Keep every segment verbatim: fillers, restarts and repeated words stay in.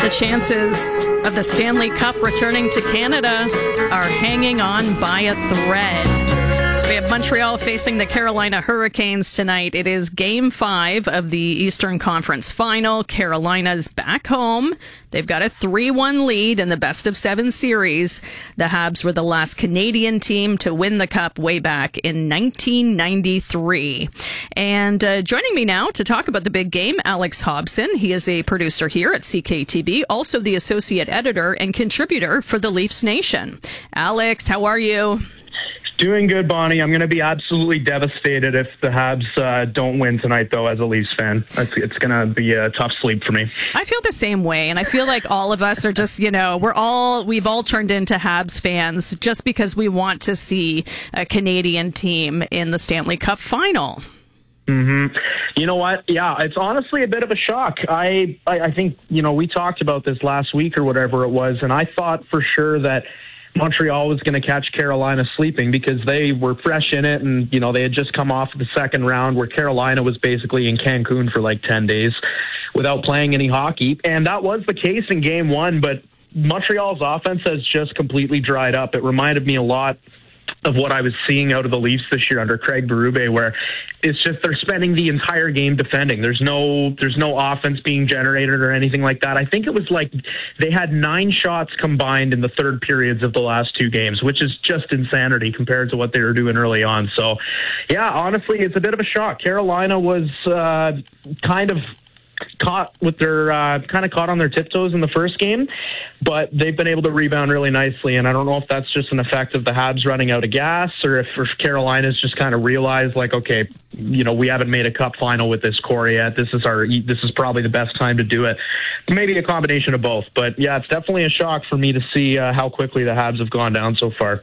The chances of the Stanley Cup returning to Canada are hanging on by a thread. We have Montreal facing the Carolina Hurricanes tonight. It is game five of the Eastern Conference Final. Carolina's back home. They've got a three one lead in the best of seven series. The Habs were the last Canadian team to win the Cup way back in nineteen ninety-three. And uh, joining me now to talk about the big game, Alex Hobson. He is a producer here at C K T B, also the associate editor and contributor for the Leafs Nation. Alex, how are you? Doing good, Bonnie. I'm going to be absolutely devastated if the Habs uh, don't win tonight, though, as a Leafs fan. It's, it's going to be a tough sleep for me. I feel the same way, and I feel like all of us are just, you know, we're all, we've all turned into Habs fans just because we want to see a Canadian team in the Stanley Cup final. Mm-hmm. You know what? Yeah, it's honestly a bit of a shock. I, I, I think, you know, we talked about this last week or whatever it was, and I thought for sure that Montreal was going to catch Carolina sleeping because they were fresh in it, and you know they had just come off the second round where Carolina was basically in Cancun for like ten days without playing any hockey, and that was the case in game one. But Montreal's offense has just completely dried up. It reminded me a lot of what I was seeing out of the Leafs this year under Craig Berube, where it's just they're spending the entire game defending. There's no there's no offense being generated or anything like that. I think it was like they had nine shots combined in the third periods of the last two games, which is just insanity compared to what they were doing early on. So, yeah, honestly, it's a bit of a shock. Carolina was uh, kind of caught with their uh, kind of caught on their tiptoes in the first game, but they've been able to rebound really nicely. And I don't know if that's just an effect of the Habs running out of gas, or if, if Carolina's just kind of realized, like, okay, you know, we haven't made a cup final with this core yet. This is our this is probably the best time to do it. Maybe a combination of both. But yeah, it's definitely a shock for me to see uh, how quickly the Habs have gone down so far.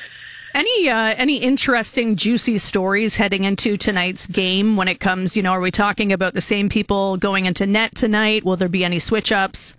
Any uh, any interesting, juicy stories heading into tonight's game when it comes, you know, are we talking about the same people going into net tonight? Will there be any switch-ups?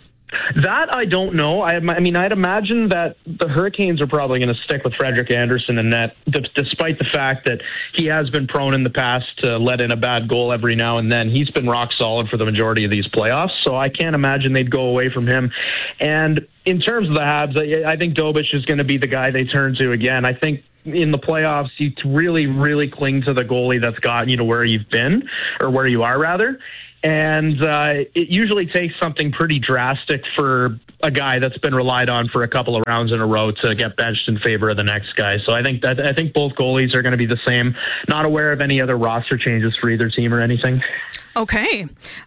That I don't know. I, I mean, I'd imagine that the Hurricanes are probably going to stick with Frederik Andersen in net, d- despite the fact that he has been prone in the past to let in a bad goal every now and then. He's been rock solid for the majority of these playoffs, so I can't imagine they'd go away from him. And in terms of the Habs, I, I think Dobich is going to be the guy they turn to again. I think in the playoffs, you really, really cling to the goalie that's gotten you to where you've been, or where you are, rather. And uh, it usually takes something pretty drastic for a guy that's been relied on for a couple of rounds in a row to get benched in favor of the next guy. So I think that I think both goalies are going to be the same. Not aware of any other roster changes for either team or anything. Okay.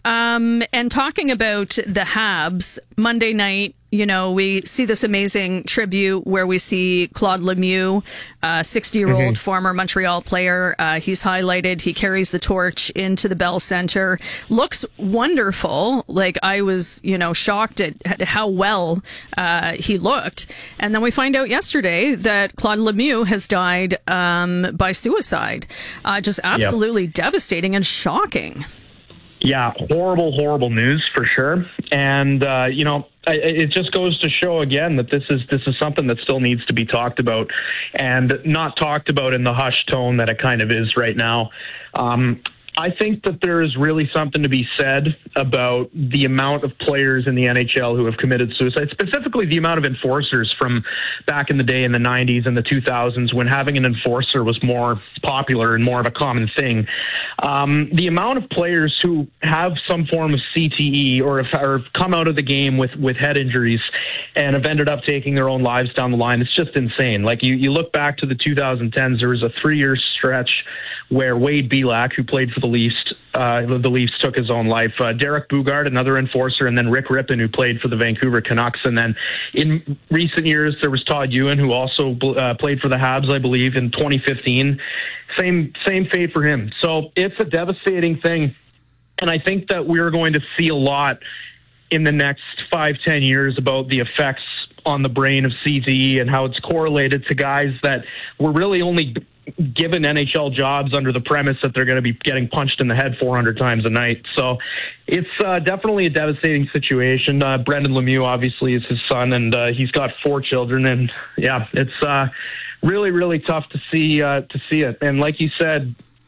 Um, and talking about the Habs, Monday night, you know, we see this amazing tribute where we see Claude Lemieux, a sixty-year-old mm-hmm. former Montreal player. Uh, he's highlighted. He carries the torch into the Bell Center. Looks wonderful. Like, I was, you know, shocked at, at how well uh, he looked. And then we find out yesterday that Claude Lemieux has died um, by suicide. Uh, just absolutely yep. devastating and shocking. Yeah, horrible, horrible news for sure. And, uh, you know, it just goes to show again that this is this is something that still needs to be talked about, and not talked about in the hushed tone that it kind of is right now. Um, I think that there is really something to be said about the amount of players in the N H L who have committed suicide, specifically the amount of enforcers from back in the day in the nineties and the two thousands when having an enforcer was more popular and more of a common thing. Um, the amount of players who have some form of C T E or have, or have come out of the game with, with head injuries and have ended up taking their own lives down the line, it's just insane. Like, you, you look back to the two thousand tens, there was a three-year stretch where Wade Belak, who played for the Leafs, uh, the Leafs took his own life. Uh, Derek Bugard, another enforcer, and then Rick Rippon, who played for the Vancouver Canucks. And then in recent years, there was Todd Ewan, who also uh, played for the Habs, I believe, in twenty fifteen. Same same fate for him. So it's a devastating thing. And I think that we're going to see a lot in the next five, ten years about the effects on the brain of C T E and how it's correlated to guys that were really only given N H L jobs under the premise that they're going to be getting punched in the head four hundred times a night. So it's uh, definitely a devastating situation. Uh, Brendan Lemieux, obviously, is his son, and uh, he's got four children. And yeah, it's uh, really, really tough to see uh, to see it. And like you said,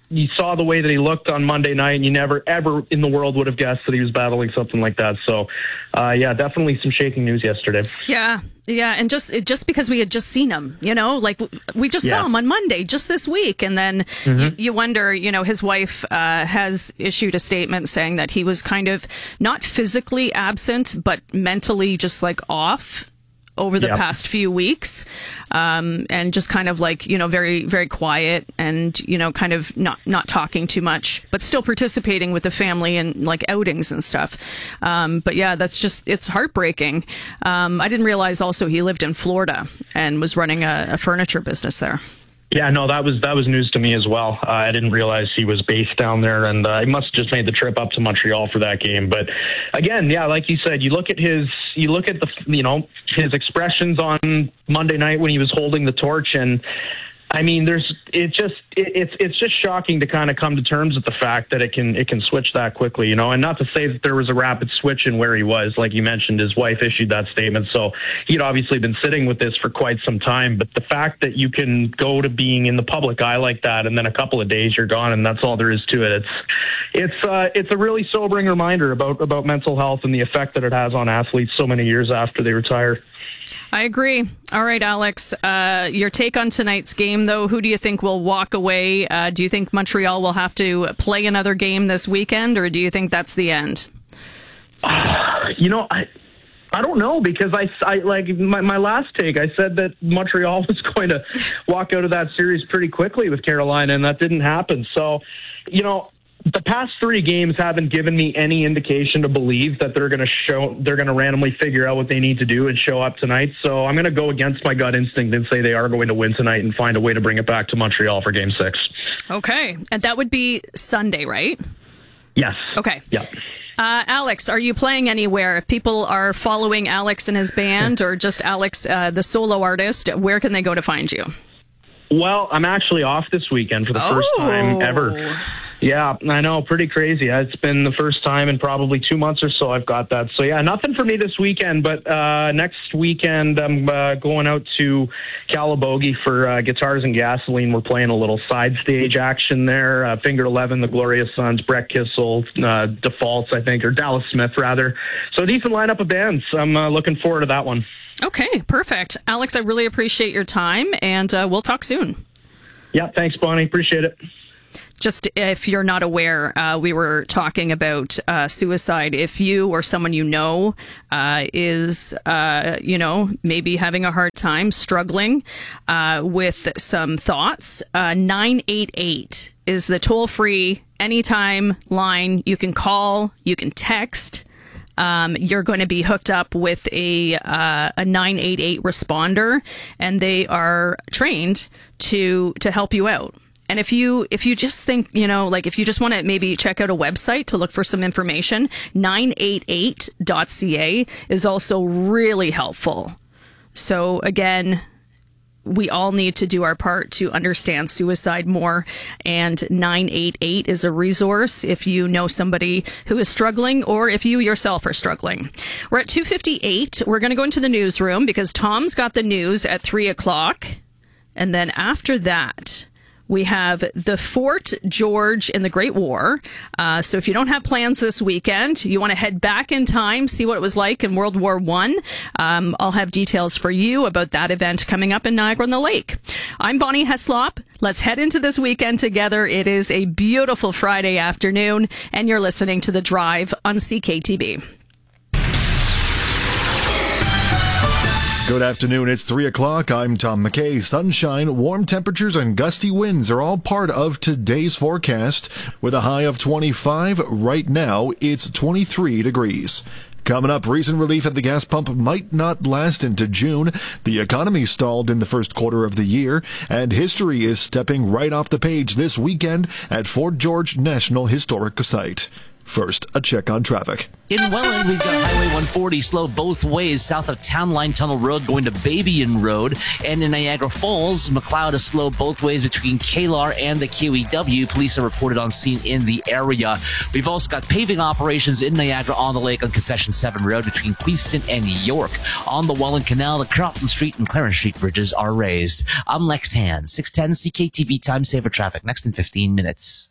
you saw the way that he looked on Monday night, and you never, ever in the world would have guessed that he was battling something like that. So, uh, yeah, definitely some shaking news yesterday. Yeah, yeah, and just just because we had just seen him, you know, like we just Yeah. saw him on Monday, just this week, and then Mm-hmm. you, you wonder, you know, his wife uh, has issued a statement saying that he was kind of not physically absent, but mentally just like off over the Yep. past few weeks, um, and just kind of like, you know, very, very quiet and, you know, kind of not, not talking too much, but still participating with the family and like outings and stuff. Um, but yeah, that's just, it's heartbreaking. Um, I didn't realize also he lived in Florida and was running a, a furniture business there. Yeah, no, that was that was news to me as well. Uh, I didn't realize he was based down there, and uh, he must have just made the trip up to Montreal for that game. But again, yeah, like you said, you look at his, you look at the, you know, his expressions on Monday night when he was holding the torch, and I mean, there's, it just, it, it's, it's just shocking to kind of come to terms with the fact that it can, it can switch that quickly, you know, and not to say that there was a rapid switch in where he was. Like you mentioned, his wife issued that statement. So he'd obviously been sitting with this for quite some time, but the fact that you can go to being in the public eye like that, and then a couple of days you're gone, and that's all there is to it. It's, it's, uh, it's a really sobering reminder about, about mental health and the effect that it has on athletes so many years after they retire. I agree. All right, Alex, uh, your take on tonight's game, though, who do you think will walk away? Uh, do you think Montreal will have to play another game this weekend, or do you think that's the end? Uh, you know, I I don't know, because I, I like my, my last take, I said that Montreal was going to walk out of that series pretty quickly with Carolina, and that didn't happen. So, you know, the past three games haven't given me any indication to believe that they're going to show, they're going to randomly figure out what they need to do and show up tonight. So I'm going to go against my gut instinct and say they are going to win tonight and find a way to bring it back to Montreal for game six. Okay. And that would be Sunday, right? Yes. Okay. Yeah. Uh, Alex, are you playing anywhere? If people are following Alex and his band, or just Alex, uh, the solo artist, where can they go to find you? Well, I'm actually off this weekend for the first Oh. time ever. Yeah, I know, pretty crazy. It's been the first time in probably two months or so I've got that. So yeah, nothing for me this weekend, but uh, next weekend I'm uh, going out to Calabogie for uh, Guitars and Gasoline. We're playing a little side stage action there. Uh, Finger eleven, the Glorious Sons, Brett Kissel, uh, Defaults, I think, or Dallas Smith, rather. So a decent lineup of bands. I'm uh, looking forward to that one. Okay, perfect. Alex, I really appreciate your time, and uh, we'll talk soon. Yeah, thanks, Bonnie. Appreciate it. Just if you're not aware, uh, we were talking about uh, suicide. If you or someone you know uh, is, uh, you know, maybe having a hard time, struggling uh, with some thoughts, uh, nine eight eight is the toll-free anytime line. You can call, you can text. Um, you're going to be hooked up with a uh, a nine eight eight responder, and they are trained to to help you out. And if you if you just think, you know, like if you just want to maybe check out a website to look for some information, nine eight eight dot c a is also really helpful. So again, we all need to do our part to understand suicide more, and nine eight eight is a resource if you know somebody who is struggling, or if you yourself are struggling. We're at two fifty-eight. We're going to go into the newsroom because Tom's got the news at three o'clock. And then after that, we have the Fort George in the Great War. Uh, so if you don't have plans this weekend, you want to head back in time, see what it was like in World War One. Um, I'll have details for you about that event coming up in Niagara-on-the-Lake. I'm Bonnie Heslop. Let's head into this weekend together. It is a beautiful Friday afternoon, and you're listening to The Drive on C K T B. Good afternoon. It's three o'clock. I'm Tom McKay. Sunshine, warm temperatures, and gusty winds are all part of today's forecast. With a high of twenty-five, right now it's twenty-three degrees. Coming up, recent relief at the gas pump might not last into June. The economy stalled in the first quarter of the year, and history is stepping right off the page this weekend at Fort George National Historic Site. First, a check on traffic. In Welland, we've got Highway one forty slow both ways south of Town Line Tunnel Road going to Babyan Road. And in Niagara Falls, McLeod is slow both ways between K L A R and the Q E W. Police are reported on scene in the area. We've also got paving operations in Niagara on the Lake on Concession seven Road between Queenston and York. On the Welland Canal, the Crofton Street and Clarence Street bridges are raised. I'm Lex Tan, six ten C K T V Time Saver Traffic. Next in fifteen minutes.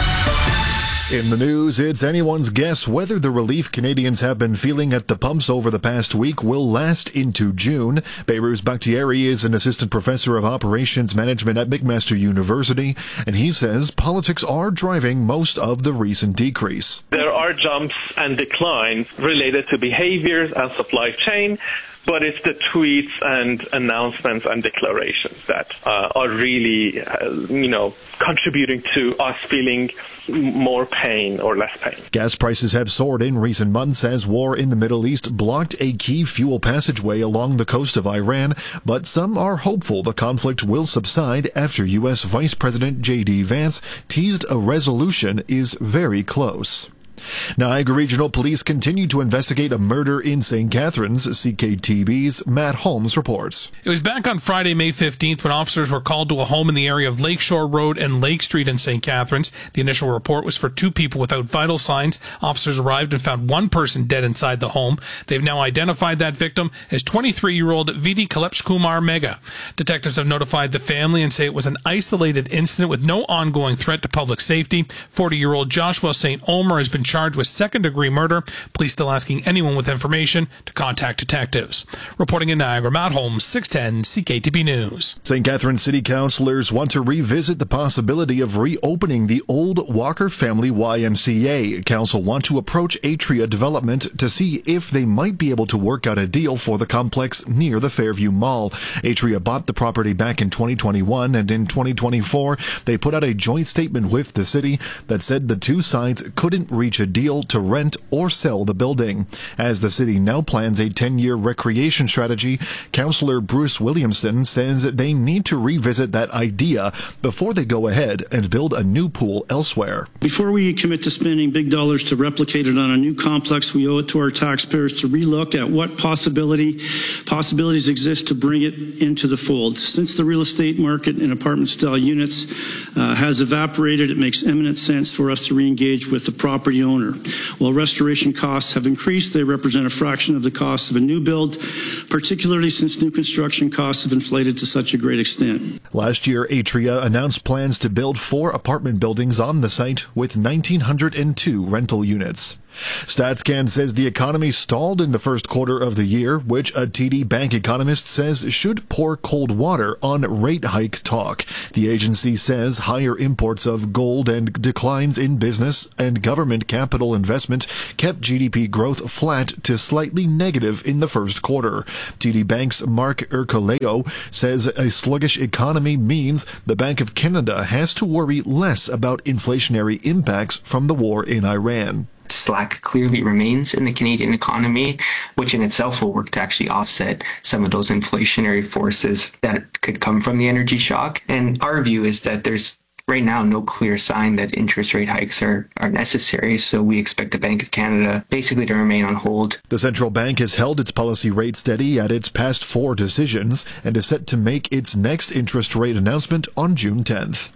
In the news, it's anyone's guess whether the relief Canadians have been feeling at the pumps over the past week will last into June. Behrooz Bakhtiari is an assistant professor of operations management at McMaster University, and he says politics are driving most of the recent decrease. There are jumps and declines related to behaviors and supply chain, but it's the tweets and announcements and declarations that uh, are really, uh, you know, contributing to us feeling more pain or less pain. Gas prices have soared in recent months as war in the Middle East blocked a key fuel passageway along the coast of Iran, but some are hopeful the conflict will subside after U S Vice President J D Vance teased a resolution is very close. Niagara Regional Police continue to investigate a murder in Saint Catharines. C K T V's Matt Holmes reports. It was back on Friday, May fifteenth, when officers were called to a home in the area of Lakeshore Road and Lake Street in Saint Catharines. The initial report was for two people without vital signs. Officers arrived and found one person dead inside the home. They've now identified that victim as twenty-three-year-old Vidi Kalepshkumar Mega. Detectives have notified the family and say it was an isolated incident with no ongoing threat to public safety. forty-year-old Joshua Saint Omer has been charged with second-degree murder. Police still asking anyone with information to contact detectives. Reporting in Niagara, Matt Holmes, six ten C K T B News. Saint Catharines City Councillors want to revisit the possibility of reopening the old Walker Family Y M C A. Council want to approach Atria Development to see if they might be able to work out a deal for the complex near the Fairview Mall. Atria bought the property back in twenty twenty-one, and in twenty twenty-four, they put out a joint statement with the city that said the two sides couldn't reach a deal to rent or sell the building. As the city now plans a ten-year recreation strategy, Councillor Bruce Williamson says they need to revisit that idea before they go ahead and build a new pool elsewhere. Before we commit to spending big dollars to replicate it on a new complex, we owe it to our taxpayers to relook at what possibility possibilities exist to bring it into the fold. Since the real estate market in apartment-style units uh, has evaporated, it makes eminent sense for us to re-engage with the property owner. While restoration costs have increased, they represent a fraction of the cost of a new build, particularly since new construction costs have inflated to such a great extent. Last year, Atria announced plans to build four apartment buildings on the site with one thousand nine hundred two rental units. StatsCan says the economy stalled in the first quarter of the year, which a T D Bank economist says should pour cold water on rate hike talk. The agency says higher imports of gold and declines in business and government capital investment kept G D P growth flat to slightly negative in the first quarter. T D Bank's Mark Ercoleo says a sluggish economy means the Bank of Canada has to worry less about inflationary impacts from the war in Iran. Slack clearly remains in the Canadian economy, which in itself will work to actually offset some of those inflationary forces that could come from the energy shock. And our view is that there's right now no clear sign that interest rate hikes are, are necessary, so we expect the Bank of Canada basically to remain on hold. The central bank has held its policy rate steady at its past four decisions and is set to make its next interest rate announcement on June tenth.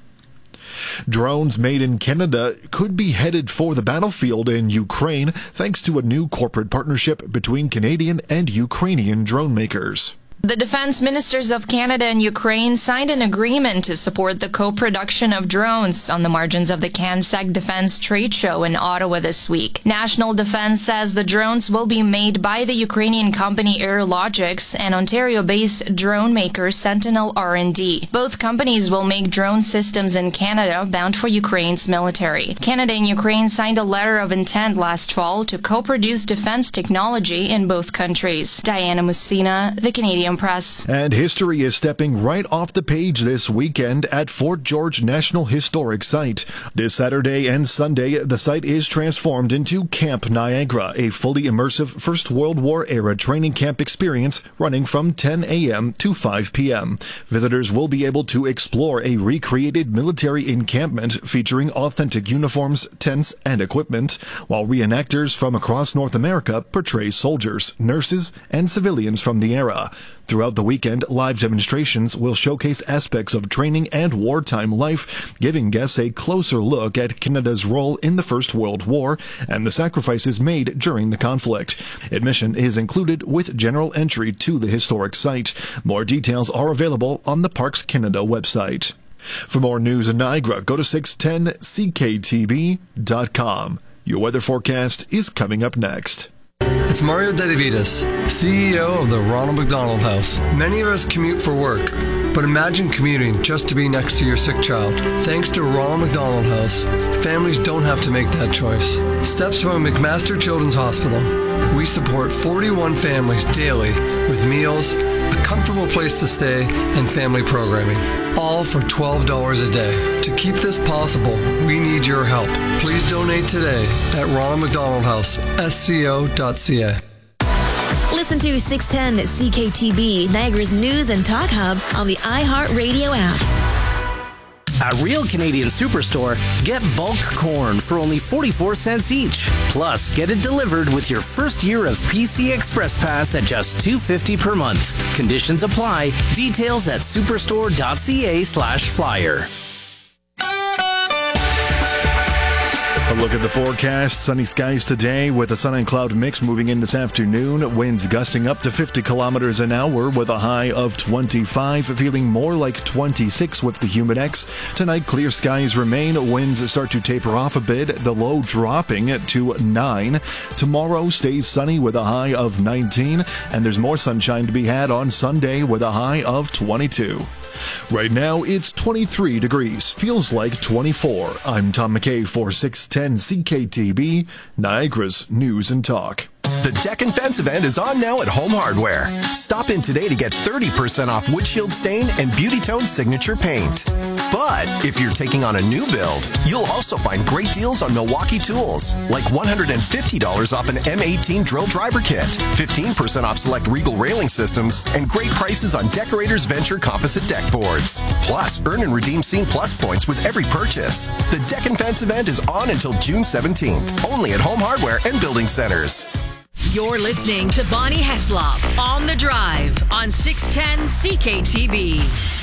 Drones made in Canada could be headed for the battlefield in Ukraine thanks to a new corporate partnership between Canadian and Ukrainian drone makers. The defense ministers of Canada and Ukraine signed an agreement to support the co-production of drones on the margins of the CanSec Defense Trade Show in Ottawa this week. National Defense says the drones will be made by the Ukrainian company Aerologics and Ontario-based drone maker Sentinel R and D. Both companies will make drone systems in Canada bound for Ukraine's military. Canada and Ukraine signed a letter of intent last fall to co-produce defense technology in both countries. Diana Mussina, The Canadian Canadian Press. And history is stepping right off the page this weekend at Fort George National Historic Site. This Saturday and Sunday, the site is transformed into Camp Niagara, a fully immersive First World War era training camp experience running from ten a.m. to five p.m. Visitors will be able to explore a recreated military encampment featuring authentic uniforms, tents, and equipment, while reenactors from across North America portray soldiers, nurses, and civilians from the era. Throughout the weekend, live demonstrations will showcase aspects of training and wartime life, giving guests a closer look at Canada's role in the First World War and the sacrifices made during the conflict. Admission is included with general entry to the historic site. More details are available on the Parks Canada website. For more news in Niagara, go to six ten C K T B dot com. Your weather forecast is coming up next. It's Mario Dedivitas, C E O of the Ronald McDonald House. Many of us commute for work, but imagine commuting just to be next to your sick child. Thanks to Ronald McDonald House, families don't have to make that choice. Steps from McMaster Children's Hospital. We support forty-one families daily with meals, a comfortable place to stay, and family programming, all for twelve dollars a day. To keep this possible, we need your help. Please donate today at Ronald McDonald House, S C O dot C A. Listen to six ten C K T B, Niagara's news and talk hub on the iHeartRadio app. At Real Canadian Superstore, get bulk corn for only forty-four cents each. Plus, get it delivered with your first year of P C Express Pass at just two dollars and fifty cents per month. Conditions apply. Details at superstore dot c a slash flyer. A look at the forecast. Sunny skies today with a sun and cloud mix moving in this afternoon. Winds gusting up to fifty kilometers an hour with a high of twenty-five, feeling more like twenty-six with the Humidex. Tonight, clear skies remain. Winds start to taper off a bit, the low dropping to nine. Tomorrow stays sunny with a high of nineteen, and there's more sunshine to be had on Sunday with a high of twenty-two. Right now, it's twenty-three degrees. Feels like twenty-four. I'm Tom McKay for six ten C K T B, Niagara's News and Talk. The Deck and Fence event is on now at Home Hardware. Stop in today to get thirty percent off Windshield Stain and Beauty Tone Signature Paint. But if you're taking on a new build, you'll also find great deals on Milwaukee tools, like one hundred fifty dollars off an M eighteen drill driver kit, fifteen percent off select Regal railing systems, and great prices on Decorators Venture composite deck boards. Plus, earn and redeem Scene Plus points with every purchase. The Deck and Fence event is on until June seventeenth, only at Home Hardware and Building Centers. You're listening to Bonnie Heslop on The Drive on six ten C K T B.